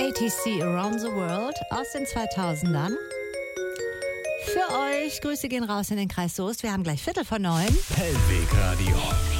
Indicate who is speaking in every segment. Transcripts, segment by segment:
Speaker 1: ATC Around the World aus den 2000ern. Für euch, Grüße gehen raus in den Kreis Soest. Wir haben gleich 8:45.
Speaker 2: Hellweg Radio.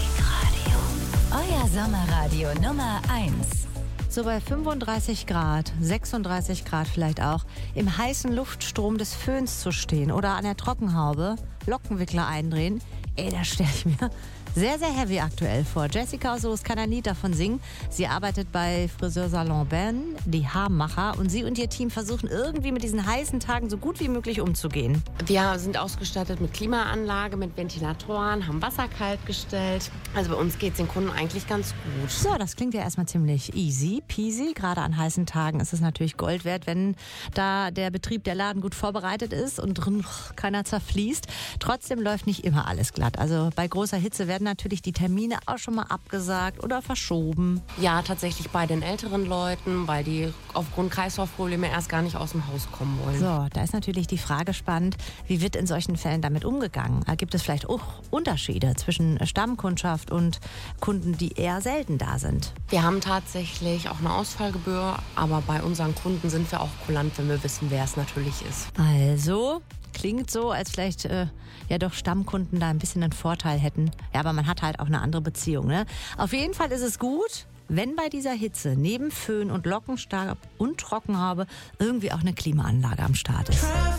Speaker 3: Euer Sommerradio Nummer 1.
Speaker 1: So bei 35 Grad, 36 Grad vielleicht auch, im heißen Luftstrom des Föhns zu stehen oder an der Trockenhaube, Lockenwickler eindrehen, das stelle ich mir sehr, sehr heavy aktuell vor. Jessica aus Soest kann ein Lied davon singen. Sie arbeitet bei Friseursalon Ben, die Haarmacher, und sie und ihr Team versuchen irgendwie mit diesen heißen Tagen so gut wie möglich umzugehen.
Speaker 4: Wir sind ausgestattet mit Klimaanlage, mit Ventilatoren, haben Wasser kalt gestellt. Also bei uns geht es den Kunden eigentlich ganz gut.
Speaker 1: So, das klingt ja erstmal ziemlich easy peasy. Gerade an heißen Tagen ist es natürlich Gold wert, wenn da der Betrieb, der Laden gut vorbereitet ist und drin keiner zerfließt. Trotzdem läuft nicht immer alles glatt. Also bei großer Hitze werden natürlich die Termine auch schon mal abgesagt oder verschoben.
Speaker 4: Ja, tatsächlich bei den älteren Leuten, weil die aufgrund Kreislaufprobleme erst gar nicht aus dem Haus kommen wollen.
Speaker 1: So, da ist natürlich die Frage spannend, wie wird in solchen Fällen damit umgegangen? Gibt es vielleicht auch Unterschiede zwischen Stammkundschaft und Kunden, die eher selten da sind?
Speaker 4: Wir haben tatsächlich auch eine Ausfallgebühr, aber bei unseren Kunden sind wir auch kulant, wenn wir wissen, wer es natürlich ist.
Speaker 1: Also, klingt so, als vielleicht ja doch Stammkunden da ein bisschen einen Vorteil hätten. Ja, aber man hat halt auch eine andere Beziehung, ne? Auf jeden Fall ist es gut, wenn bei dieser Hitze neben Föhn und Lockenstab und Trockenhaube irgendwie auch eine Klimaanlage am Start ist.